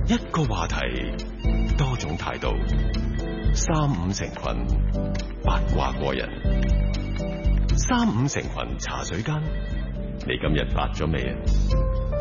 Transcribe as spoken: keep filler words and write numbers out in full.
一個話題，多種態度，三五成群，八卦過人。三五成群茶水間，你今日發咗未啊？